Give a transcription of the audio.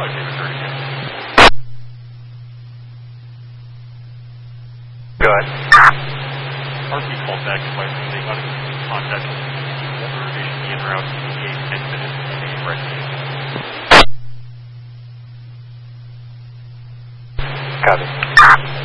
Go ahead. RP called back and by they got in contact with Revision en route to the 10 minutes and a rescue. Copy.